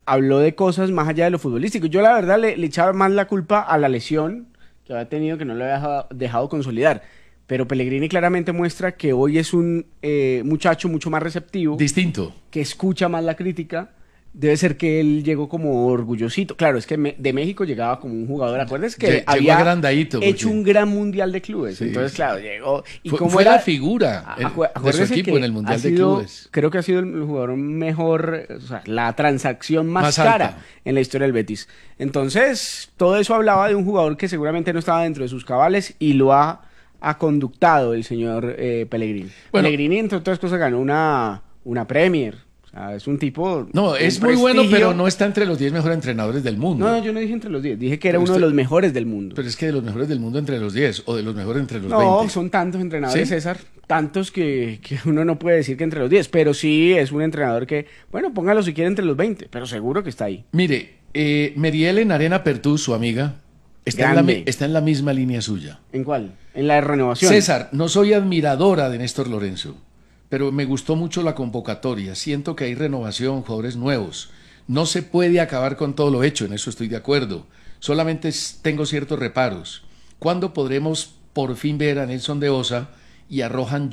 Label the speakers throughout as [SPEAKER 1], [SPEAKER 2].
[SPEAKER 1] habló de cosas más allá de lo futbolístico. Yo la verdad le echaba más la culpa a la lesión que había tenido, que no lo había dejado consolidar. Pero Pellegrini claramente muestra que hoy es un muchacho mucho más receptivo.
[SPEAKER 2] Distinto.
[SPEAKER 1] Que escucha más la crítica. Debe ser que él llegó como orgullosito. Claro, es que de México llegaba como un jugador. Acuérdense que había hecho un gran mundial de clubes. Sí. Entonces, claro, llegó.
[SPEAKER 2] Y fue la figura de su equipo en el mundial de clubes.
[SPEAKER 1] Creo que ha sido el jugador mejor, o sea, la transacción más cara en la historia del Betis. Entonces, todo eso hablaba de un jugador que seguramente no estaba dentro de sus cabales y lo ha conductado el señor Pellegrini. Bueno, Pellegrini, entre otras cosas, ganó una Premier. O sea, es un tipo...
[SPEAKER 2] No, es muy bueno, pero no está entre los 10 mejores entrenadores del mundo.
[SPEAKER 1] No, yo no dije entre los 10, dije que era uno de los mejores del mundo.
[SPEAKER 2] Pero es que de los mejores del mundo entre los 10 o de los mejores entre los 20.
[SPEAKER 1] No, son tantos entrenadores, ¿sí? César, tantos que uno no puede decir que entre los 10, pero sí es un entrenador que, bueno, póngalo si quiere entre los 20, pero seguro que está ahí.
[SPEAKER 2] Mire, Meriel Arena Pertú, su amiga, está en la misma línea suya.
[SPEAKER 1] ¿En cuál? En la de renovación.
[SPEAKER 2] César, no soy admiradora de Néstor Lorenzo, pero me gustó mucho la convocatoria. Siento que hay renovación, jugadores nuevos. No se puede acabar con todo lo hecho, en eso estoy de acuerdo. Solamente tengo ciertos reparos. ¿Cuándo podremos por fin ver a Nelson de Osa y a Johan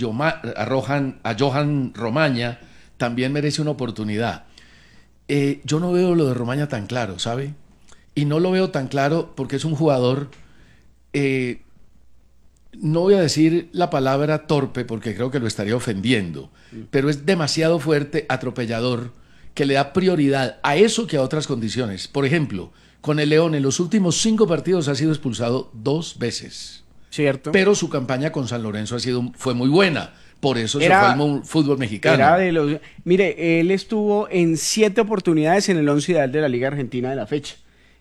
[SPEAKER 2] Romaña? También merece una oportunidad. Yo no veo lo de Romaña tan claro, ¿sabe? Y no lo veo tan claro porque es un jugador... no voy a decir la palabra torpe porque creo que lo estaría ofendiendo, pero es demasiado fuerte, atropellador, que le da prioridad a eso que a otras condiciones. Por ejemplo, con el León en los últimos 5 partidos ha sido expulsado 2 veces.
[SPEAKER 1] Cierto.
[SPEAKER 2] Pero su campaña con San Lorenzo fue muy buena. Por eso se fue al fútbol mexicano.
[SPEAKER 1] Mire, él estuvo en 7 oportunidades en el 11 ideal de la Liga Argentina de la fecha.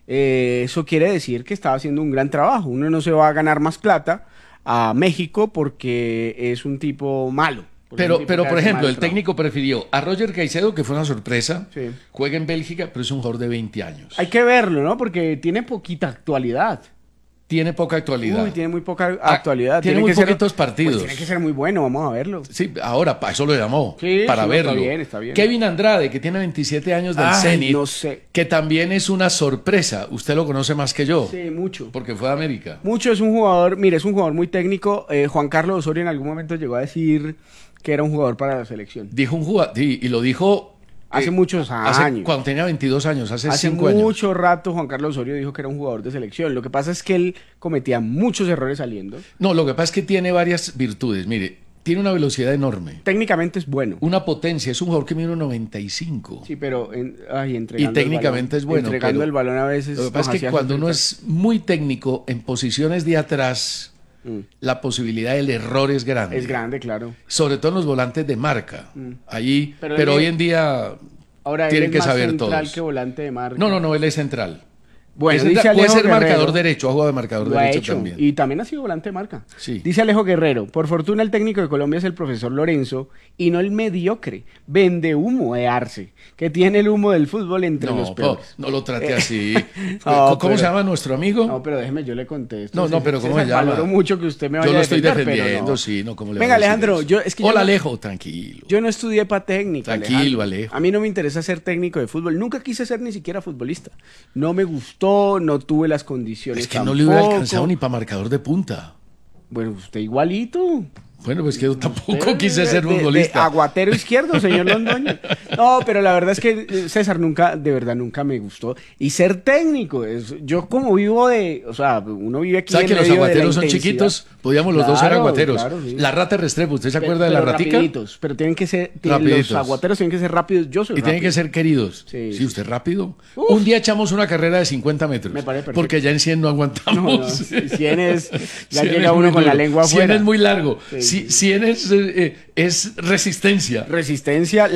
[SPEAKER 1] Eso quiere decir que estaba haciendo un gran trabajo. Uno no se va a ganar más plata a México porque es un tipo malo.
[SPEAKER 2] Pero por ejemplo, el técnico prefirió a Roger Caicedo, que fue una sorpresa, sí. Juega en Bélgica, pero es un jugador de 20 años.
[SPEAKER 1] Hay que verlo, ¿no? Porque tiene poquita actualidad.
[SPEAKER 2] Tiene poca actualidad.
[SPEAKER 1] Uy, tiene muy poca actualidad.
[SPEAKER 2] Tiene muy poquitos partidos.
[SPEAKER 1] Pues tiene que ser muy bueno, vamos a verlo.
[SPEAKER 2] Sí, ahora, para eso lo llamó,
[SPEAKER 1] sí,
[SPEAKER 2] para verlo.
[SPEAKER 1] Está bien.
[SPEAKER 2] Kevin Andrade, que tiene 27 años del Zenit,
[SPEAKER 1] no sé.
[SPEAKER 2] Que también es una sorpresa. Usted lo conoce más que yo.
[SPEAKER 1] Sí, mucho.
[SPEAKER 2] Porque fue de América.
[SPEAKER 1] Mucho, es un jugador, mire, es un jugador muy técnico. Juan Carlos Osorio en algún momento llegó a decir que era un jugador para la selección.
[SPEAKER 2] Dijo un jugador, y lo dijo...
[SPEAKER 1] Hace muchos años.
[SPEAKER 2] Cuando tenía 22 años, hace 5 años.
[SPEAKER 1] Hace mucho rato Juan Carlos Osorio dijo que era un jugador de selección. Lo que pasa es que él cometía muchos errores saliendo.
[SPEAKER 2] No, lo que pasa es que tiene varias virtudes. Mire, tiene una velocidad enorme.
[SPEAKER 1] Técnicamente es bueno.
[SPEAKER 2] Una potencia. Es un jugador que mide 1.95.
[SPEAKER 1] Sí, pero entregando
[SPEAKER 2] y técnicamente es bueno.
[SPEAKER 1] Entregando el balón a veces.
[SPEAKER 2] Lo que pasa es que cuando uno es muy técnico en posiciones de atrás... La posibilidad del error es grande.
[SPEAKER 1] Es grande, claro.
[SPEAKER 2] Sobre todo en los volantes de marca. Allí, pero hoy en día
[SPEAKER 1] ahora
[SPEAKER 2] tienen que saber todos.
[SPEAKER 1] ¿Él es más central que volante de marca?
[SPEAKER 2] No, él es central.
[SPEAKER 1] Bueno,
[SPEAKER 2] puede ser marcador derecho, ha jugado de marcador derecho también.
[SPEAKER 1] Y también ha sido volante de marca.
[SPEAKER 2] Sí.
[SPEAKER 1] Dice Alejo Guerrero, por fortuna el técnico de Colombia es el profesor Lorenzo y no el mediocre, vende humo de Arce, que tiene el humo del fútbol entre los peores.
[SPEAKER 2] No lo trate así. ¿Cómo se llama nuestro amigo?
[SPEAKER 1] No, pero déjeme, yo le contesto.
[SPEAKER 2] No, pero ¿cómo se llama?
[SPEAKER 1] Valoro mucho que usted me vaya
[SPEAKER 2] a
[SPEAKER 1] defender.
[SPEAKER 2] Yo lo estoy defendiendo, sí, no, ¿cómo le
[SPEAKER 1] Venga, Alejandro,
[SPEAKER 2] Hola, Alejo, tranquilo.
[SPEAKER 1] Yo no estudié para técnico,
[SPEAKER 2] Tranquilo, Alejo.
[SPEAKER 1] A mí no me interesa ser técnico de fútbol, nunca quise ser ni siquiera futbolista. No me gustó, no tuve las condiciones.
[SPEAKER 2] Es que tampoco. No le hubiera alcanzado ni para marcador de punta.
[SPEAKER 1] Bueno, usted igualito.
[SPEAKER 2] Bueno, pues que yo tampoco quise ser futbolista.
[SPEAKER 1] De aguatero izquierdo, señor Londoño. No, pero la verdad es que César de verdad nunca me gustó. Y ser técnico, yo como vivo o sea, uno vive aquí.
[SPEAKER 2] ¿Sabe que los aguateros son chiquitos? Podíamos los dos ser aguateros. Claro, sí. La rata Restrepo, ¿usted se acuerda de la ratica?
[SPEAKER 1] Rapiditos, pero tienen que ser, los aguateros tienen que ser rápidos. Yo soy rápido.
[SPEAKER 2] Tienen que ser queridos. Sí, usted es rápido. Un día echamos una carrera de 50 metros.
[SPEAKER 1] Me parece perfecto.
[SPEAKER 2] Porque ya en 100 no aguantamos.
[SPEAKER 1] No. 100 es, ya llega uno con la lengua afuera.
[SPEAKER 2] 100 es muy largo. 100 es resistencia.
[SPEAKER 1] Resistencia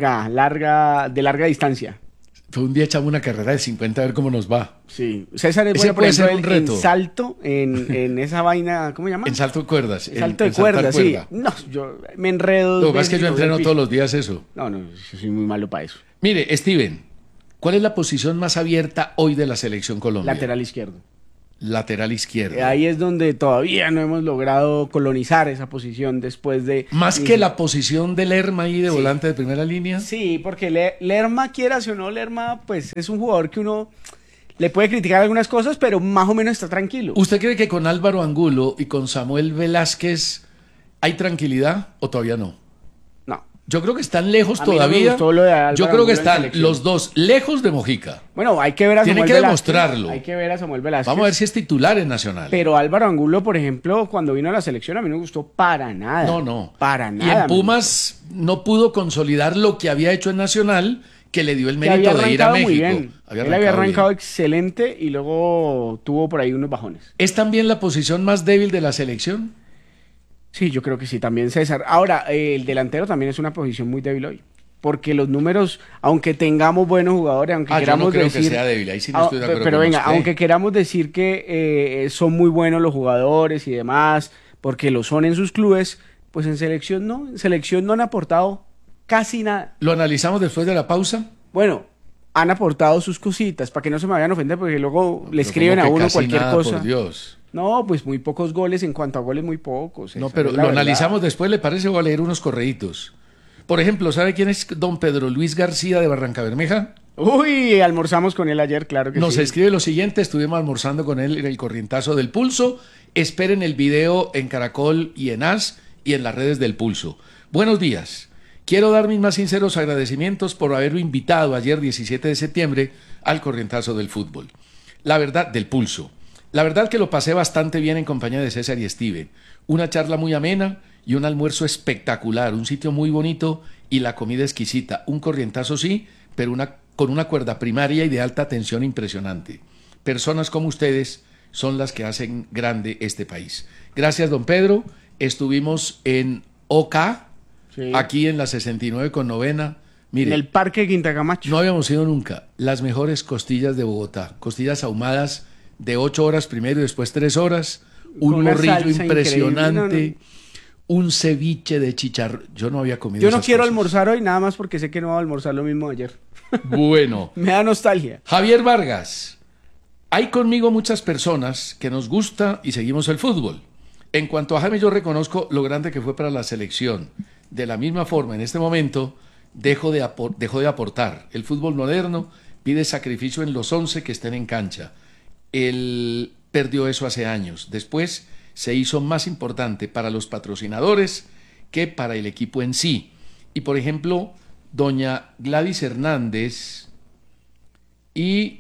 [SPEAKER 1] de larga distancia.
[SPEAKER 2] Fue un día echamos una carrera de 50 a ver cómo nos va.
[SPEAKER 1] Sí. César es bueno, por ejemplo, en salto, en esa vaina, ¿cómo se llama?
[SPEAKER 2] En salto de cuerdas.
[SPEAKER 1] En salto de cuerdas, sí. No, yo me enredo.
[SPEAKER 2] Lo que pasa es que yo entreno todos los días eso.
[SPEAKER 1] No, yo soy muy malo para eso.
[SPEAKER 2] Mire, Steven, ¿cuál es la posición más abierta hoy de la selección Colombia?
[SPEAKER 1] Lateral izquierdo.
[SPEAKER 2] lateral izquierdo.
[SPEAKER 1] Ahí es donde todavía no hemos logrado colonizar esa posición después de...
[SPEAKER 2] Más que la posición de Lerma ahí de
[SPEAKER 1] Sí.
[SPEAKER 2] volante de primera línea.
[SPEAKER 1] Sí, porque Lerma, quieras o no, Lerma, pues es un jugador que uno le puede criticar algunas cosas, pero más o menos está tranquilo.
[SPEAKER 2] ¿Usted cree que con Álvaro Angulo y con Samuel Velázquez hay tranquilidad o todavía no?
[SPEAKER 1] No.
[SPEAKER 2] Yo creo que están lejos
[SPEAKER 1] A mí no me
[SPEAKER 2] todavía.
[SPEAKER 1] gustó lo de Álvaro
[SPEAKER 2] Yo creo que
[SPEAKER 1] Angulo en
[SPEAKER 2] están
[SPEAKER 1] selección.
[SPEAKER 2] los dos lejos de Mojica.
[SPEAKER 1] Bueno, hay que ver a
[SPEAKER 2] Tiene
[SPEAKER 1] Samuel
[SPEAKER 2] que
[SPEAKER 1] Velázquez.
[SPEAKER 2] demostrarlo.
[SPEAKER 1] Hay que ver a Samuel Velázquez.
[SPEAKER 2] Vamos a ver si es titular en Nacional.
[SPEAKER 1] Pero Álvaro Angulo, por ejemplo, cuando vino a la selección, a mí no me gustó para nada.
[SPEAKER 2] No.
[SPEAKER 1] Para
[SPEAKER 2] Y
[SPEAKER 1] nada.
[SPEAKER 2] en Pumas no pudo consolidar lo que había hecho en Nacional, que le dio el
[SPEAKER 1] Que había
[SPEAKER 2] mérito de ir a
[SPEAKER 1] arrancado muy
[SPEAKER 2] México.
[SPEAKER 1] bien. Él había arrancado
[SPEAKER 2] bien.
[SPEAKER 1] excelente y luego tuvo por ahí unos bajones.
[SPEAKER 2] ¿Es también la posición más débil de la selección?
[SPEAKER 1] Sí, yo creo que sí, también César. Ahora, el delantero también es una posición muy débil hoy. Porque los números, aunque tengamos buenos jugadores, aunque
[SPEAKER 2] Yo
[SPEAKER 1] queramos
[SPEAKER 2] no creo
[SPEAKER 1] decir...
[SPEAKER 2] que sea débil, ahí sí no estoy de acuerdo
[SPEAKER 1] pero
[SPEAKER 2] con
[SPEAKER 1] venga,
[SPEAKER 2] usted.
[SPEAKER 1] aunque queramos decir que son muy buenos los jugadores y demás, porque lo son en sus clubes, pues en selección no. En selección no han aportado casi nada.
[SPEAKER 2] ¿Lo analizamos después de la pausa?
[SPEAKER 1] Bueno, han aportado sus cositas, para que no se me vayan a ofender, porque luego le
[SPEAKER 2] Pero
[SPEAKER 1] escriben
[SPEAKER 2] ¿cómo
[SPEAKER 1] a
[SPEAKER 2] que
[SPEAKER 1] uno
[SPEAKER 2] casi
[SPEAKER 1] cualquier
[SPEAKER 2] nada,
[SPEAKER 1] cosa.
[SPEAKER 2] por Dios.
[SPEAKER 1] No, pues muy pocos goles, en cuanto a goles muy pocos.
[SPEAKER 2] No,
[SPEAKER 1] esa
[SPEAKER 2] pero
[SPEAKER 1] es la
[SPEAKER 2] lo
[SPEAKER 1] verdad.
[SPEAKER 2] analizamos después, ¿le parece? Voy a leer unos correitos. Por ejemplo, ¿sabe quién es don Pedro Luis García de Barrancabermeja?
[SPEAKER 1] Uy, almorzamos con él ayer, claro que
[SPEAKER 2] Nos
[SPEAKER 1] sí.
[SPEAKER 2] escribe lo siguiente, estuvimos almorzando con él en el Corrientazo del Pulso. Esperen el video en Caracol y en AS y en las redes del Pulso. Buenos días. Quiero dar mis más sinceros agradecimientos por haberlo invitado ayer 17 de septiembre al Corrientazo del Fútbol. La verdad, del Pulso. La verdad que lo pasé bastante bien en compañía de César y Steven. Una charla muy amena y un almuerzo espectacular, un sitio muy bonito y la comida exquisita. Un corrientazo sí, pero con una cuerda primaria y de alta tensión impresionante. Personas como ustedes son las que hacen grande este país. Gracias, don Pedro. Estuvimos en OK,
[SPEAKER 1] Sí.
[SPEAKER 2] aquí en la 69 con novena. Mire,
[SPEAKER 1] En el Parque Quinta Camacho.
[SPEAKER 2] no habíamos ido nunca. Las mejores costillas de Bogotá. Costillas ahumadas de 8 horas primero y después 3 horas. Un
[SPEAKER 1] Con una
[SPEAKER 2] morrillo
[SPEAKER 1] salsa
[SPEAKER 2] impresionante.
[SPEAKER 1] increíble.
[SPEAKER 2] Un ceviche de chicharrón. Yo no había comido
[SPEAKER 1] Yo no
[SPEAKER 2] esas
[SPEAKER 1] quiero
[SPEAKER 2] cosas.
[SPEAKER 1] almorzar hoy, nada más porque sé que no voy a almorzar lo mismo de ayer.
[SPEAKER 2] Bueno.
[SPEAKER 1] Me da nostalgia.
[SPEAKER 2] Javier Vargas. Hay conmigo muchas personas que nos gusta y seguimos el fútbol. En cuanto a Jaime, yo reconozco lo grande que fue para la selección. De la misma forma, en este momento, dejó de aportar. El fútbol moderno pide sacrificio en los 11 que estén en cancha. Él perdió eso hace años. Después se hizo más importante para los patrocinadores que para el equipo en sí. Y, por ejemplo, doña Gladys Hernández y...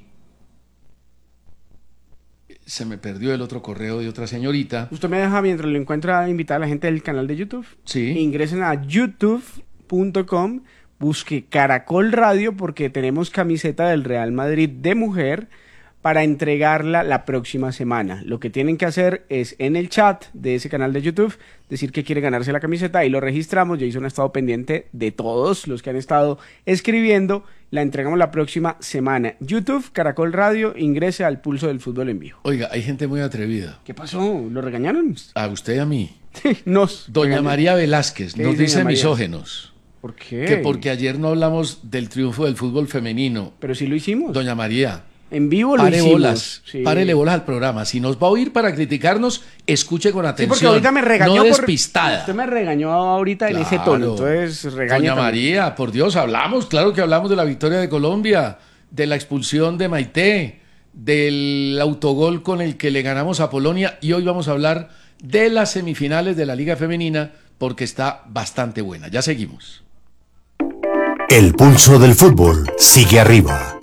[SPEAKER 2] Se me perdió el otro correo de otra señorita.
[SPEAKER 1] Usted me deja, mientras lo encuentra, invitar a la gente del canal de YouTube.
[SPEAKER 2] Sí.
[SPEAKER 1] Ingresen a youtube.com, busque Caracol Radio, porque tenemos camiseta del Real Madrid de mujer para entregarla la próxima semana. Lo que tienen que hacer es en el chat de ese canal de YouTube decir que quiere ganarse la camiseta y lo registramos. Jason ha estado pendiente de todos los que han estado escribiendo. La entregamos la próxima semana. YouTube, Caracol Radio, ingrese al Pulso del Fútbol en Vivo.
[SPEAKER 2] Oiga, hay gente muy atrevida.
[SPEAKER 1] ¿Qué pasó? ¿Lo regañaron?
[SPEAKER 2] A usted y a mí.
[SPEAKER 1] Nos
[SPEAKER 2] Doña
[SPEAKER 1] regañaron.
[SPEAKER 2] María Velázquez
[SPEAKER 1] ¿Qué
[SPEAKER 2] nos
[SPEAKER 1] dice
[SPEAKER 2] dice
[SPEAKER 1] doña María?
[SPEAKER 2] misógenos.
[SPEAKER 1] ¿Por qué?
[SPEAKER 2] Que porque ayer no hablamos del triunfo del fútbol femenino.
[SPEAKER 1] Pero sí lo hicimos.
[SPEAKER 2] Doña María,
[SPEAKER 1] En vivo lo
[SPEAKER 2] pare
[SPEAKER 1] hicimos.
[SPEAKER 2] bolas,
[SPEAKER 1] Sí.
[SPEAKER 2] párele bolas al programa. Si nos va a oír para criticarnos, escuche con
[SPEAKER 1] Sí,
[SPEAKER 2] atención.
[SPEAKER 1] porque ahorita me regañó
[SPEAKER 2] no
[SPEAKER 1] por...
[SPEAKER 2] despistada.
[SPEAKER 1] Usted me regañó ahorita en ese tono, entonces regañe
[SPEAKER 2] Doña
[SPEAKER 1] también.
[SPEAKER 2] María, por Dios, claro que hablamos de la victoria de Colombia, de la expulsión de Maite, del autogol con el que le ganamos a Polonia y hoy vamos a hablar de las semifinales de la Liga Femenina porque está bastante buena. Ya seguimos.
[SPEAKER 3] El pulso del fútbol sigue arriba.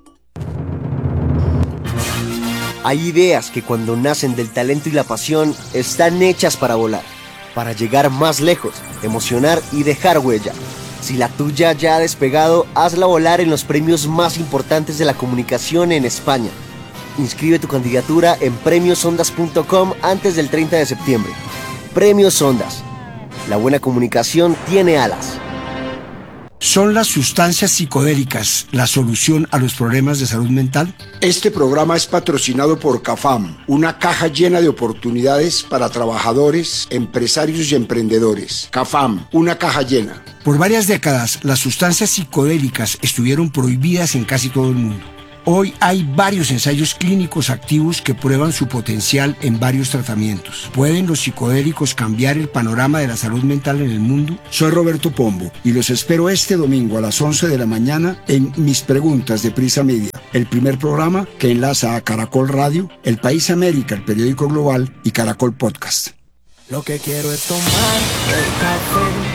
[SPEAKER 4] Hay ideas que cuando nacen del talento y la pasión están hechas para volar, para llegar más lejos, emocionar y dejar huella. Si la tuya ya ha despegado, hazla volar en los premios más importantes de la comunicación en España. Inscribe tu candidatura en premiosondas.com antes del 30 de septiembre. Premios Ondas. La buena comunicación tiene alas.
[SPEAKER 5] ¿Son las sustancias psicodélicas la solución a los problemas de salud mental?
[SPEAKER 6] Este programa es patrocinado por CAFAM, una caja llena de oportunidades para trabajadores, empresarios y emprendedores. CAFAM, una caja llena.
[SPEAKER 5] Por varias décadas, las sustancias psicodélicas estuvieron prohibidas en casi todo el mundo. Hoy hay varios ensayos clínicos activos que prueban su potencial en varios tratamientos. ¿Pueden los psicodélicos cambiar el panorama de la salud mental en el mundo? Soy Roberto Pombo y los espero este domingo a las 11 de la mañana en Mis Preguntas de Prisa Media, el primer programa que enlaza a Caracol Radio, El País América, el periódico global, y Caracol Podcast.
[SPEAKER 7] Lo que quiero es tomar el café.